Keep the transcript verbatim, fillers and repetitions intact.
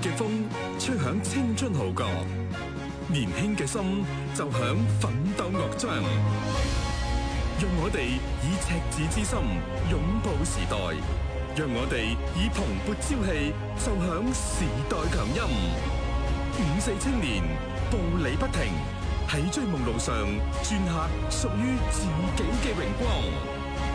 嘅風，吹響青春號角，年輕嘅心就響奮鬥樂章。讓我哋以赤子之心擁抱時代，讓我哋以蓬勃朝氣奏響時代強音。五四青年步履不停，喺追夢路上鑄下屬於自己嘅榮光。